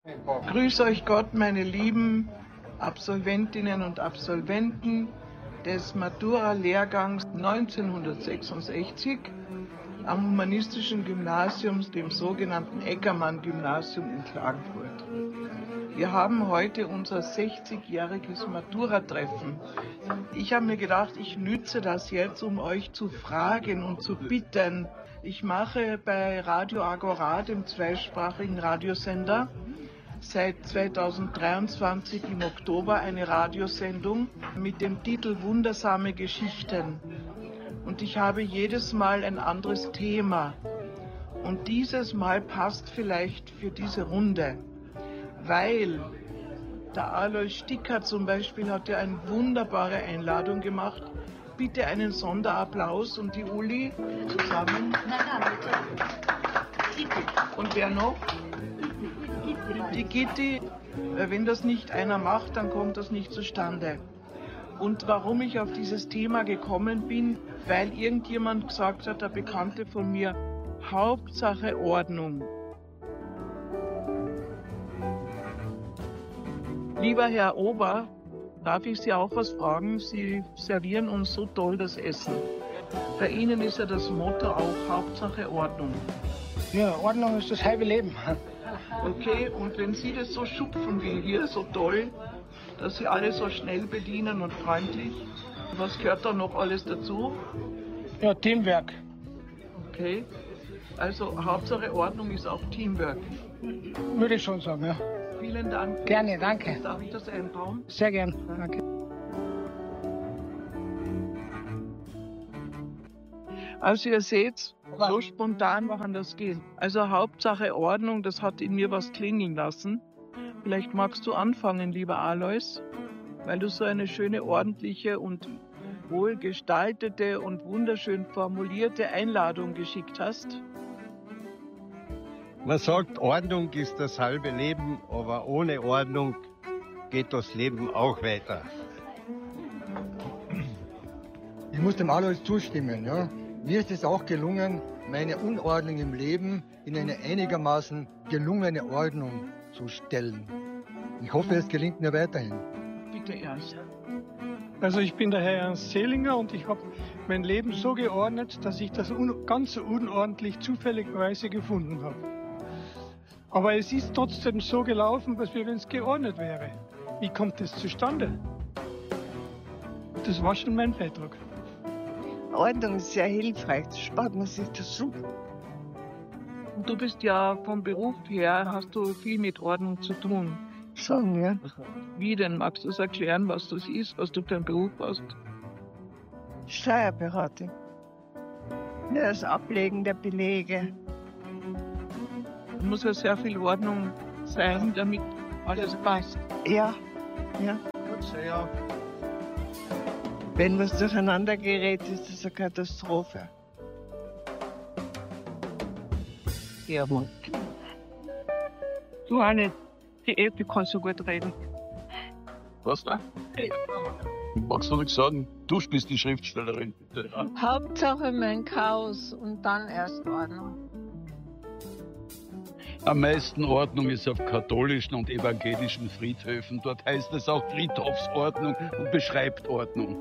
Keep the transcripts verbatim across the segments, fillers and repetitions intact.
Grüß euch Gott, meine lieben Absolventinnen und Absolventen des Matura-Lehrgangs neunzehnhundertsechsundsechzig am Humanistischen Gymnasium, dem sogenannten Eckermann-Gymnasium in Klagenfurt. Wir haben heute unser sechzigjähriges Matura-Treffen. Ich habe mir gedacht, ich nütze das jetzt, um euch zu fragen und zu bitten. Ich mache bei Radio Agora, dem zweisprachigen Radiosender, seit zweitausenddreiundzwanzig im Oktober eine Radiosendung mit dem Titel Wundersame Geschichten. Und ich habe jedes Mal ein anderes Thema. Und dieses Mal passt vielleicht für diese Runde, weil der Alois Sticker zum Beispiel hat ja eine wunderbare Einladung gemacht. Bitte einen Sonderapplaus und die Uli zusammen. Und wer noch? Die Gitti. Wenn das nicht einer macht, dann kommt das nicht zustande. Und warum ich auf dieses Thema gekommen bin, weil irgendjemand gesagt hat, der Bekannte von mir, Hauptsache Ordnung. Lieber Herr Ober, darf ich Sie auch was fragen? Sie servieren uns so toll das Essen. Bei Ihnen ist ja das Motto auch Hauptsache Ordnung. Ja, Ordnung ist das halbe Leben. Okay, und wenn Sie das so schupfen wie hier, so toll, dass Sie alle so schnell bedienen und freundlich, was gehört da noch alles dazu? Ja, Teamwork. Okay, also Hauptsache Ordnung ist auch Teamwork. Würde ich schon sagen, ja. Vielen Dank. Gerne, danke. Darf ich das einbauen? Sehr gern, danke. Also ihr seht, so spontan kann das gehen. Also Hauptsache Ordnung, das hat in mir was klingeln lassen. Vielleicht magst du anfangen, lieber Alois, weil du so eine schöne, ordentliche und wohlgestaltete und wunderschön formulierte Einladung geschickt hast. Man sagt, Ordnung ist das halbe Leben, aber ohne Ordnung geht das Leben auch weiter. Ich muss dem Alois zustimmen. Ja. Mir ist es auch gelungen, meine Unordnung im Leben in eine einigermaßen gelungene Ordnung zu stellen. Ich hoffe, es gelingt mir weiterhin. Bitte erst. Also ich bin der Herr Ernst Selinger und ich habe mein Leben so geordnet, dass ich das un- ganz so unordentlich zufälligerweise gefunden habe. Aber es ist trotzdem so gelaufen, als wenn es geordnet wäre. Wie kommt das zustande? Das war schon mein Beitrag. Ordnung ist sehr hilfreich, das spart man sich das super. Und du bist ja vom Beruf her, hast du viel mit Ordnung zu tun. Schon, ja. Wie denn? Magst du es erklären, was das ist, was du für einen Beruf hast? Steuerberatung. Das Ablegen der Belege. Es muss ja sehr viel Ordnung sein, damit alles passt. Ja, ja. Wenn was durcheinander gerät, ist das eine Katastrophe. Ja, Mann. Du, Anne, die Elke kannst du gut reden. Was da? Magst du nichts sagen? Du bist die Schriftstellerin, bitte. Hauptsache mein Chaos und dann erst Ordnung. Am meisten Ordnung ist auf katholischen und evangelischen Friedhöfen. Dort heißt es auch Friedhofsordnung und beschreibt Ordnung.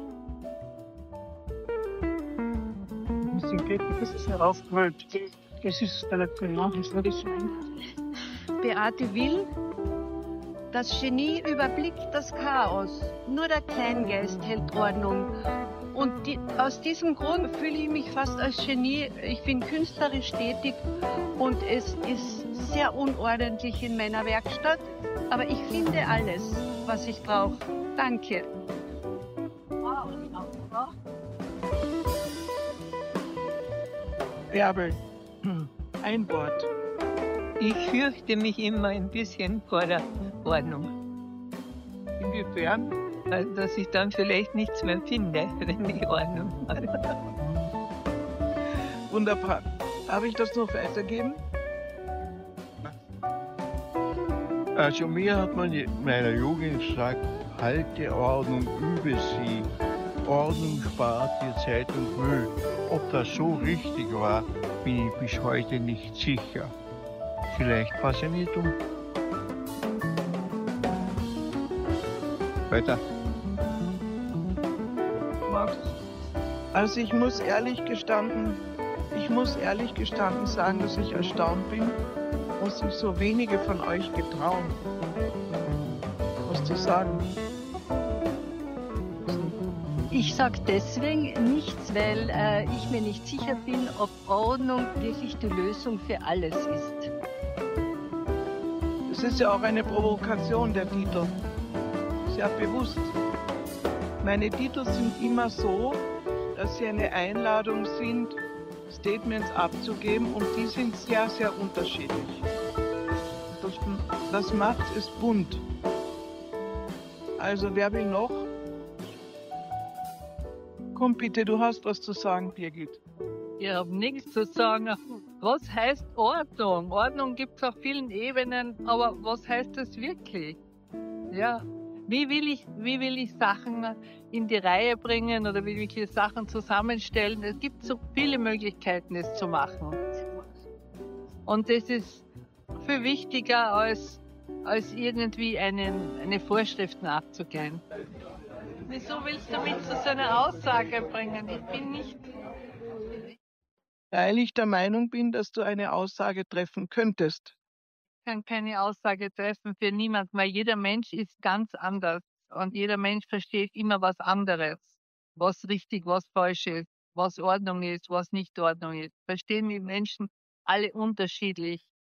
Ein bisschen geht, das ist heraufgeholt. Das ist genau, das würde ich sagen. Beate Will, das Genie überblickt das Chaos. Nur der Kleingeist hält Ordnung. Und die, aus diesem Grund fühle ich mich fast als Genie. Ich bin künstlerisch tätig und es ist sehr unordentlich in meiner Werkstatt. Aber ich finde alles, was ich brauche. Danke. Bärbel, ein Wort. Ich fürchte mich immer ein bisschen vor der Ordnung. Inwiefern? Dass ich dann vielleicht nichts mehr finde, wenn ich Ordnung habe. Wunderbar. Darf ich das noch weitergeben? Also mir hat man in meiner Jugend gesagt, halte Ordnung, übe sie. Ordnung spart dir Zeit und Müll. Ob das so richtig war, bin ich bis heute nicht sicher. Vielleicht war es ja nicht dumm. Weiter. Max? Also ich muss ehrlich gestanden, ich muss ehrlich gestanden sagen, dass ich erstaunt bin, dass sich so wenige von euch getrauen, was zu sagen. Ich sage deswegen nichts, weil äh, ich mir nicht sicher bin, ob Ordnung wirklich die Lösung für alles ist. Es ist ja auch eine Provokation, der Titel. Sehr bewusst. Meine Titel sind immer so, dass sie eine Einladung sind, Statements abzugeben, und die sind sehr, sehr unterschiedlich. Das, das macht es bunt. Also wer will noch? Komm bitte, du hast was zu sagen, Birgit. Ich habe nichts zu sagen. Was heißt Ordnung? Ordnung gibt es auf vielen Ebenen, aber was heißt das wirklich? Ja, wie will ich, wie will ich Sachen in die Reihe bringen oder wie will ich Sachen zusammenstellen? Es gibt so viele Möglichkeiten, es zu machen. Und das ist viel wichtiger, als, als irgendwie einen, eine Vorschrift nachzugehen. Wieso willst du mich zu so einer Aussage bringen? Ich bin nicht... Weil ich der Meinung bin, dass du eine Aussage treffen könntest. Ich kann keine Aussage treffen für niemanden, weil jeder Mensch ist ganz anders. Und jeder Mensch versteht immer was anderes. Was richtig, was falsch ist, was Ordnung ist, was nicht Ordnung ist. Verstehen die Menschen alle unterschiedlich.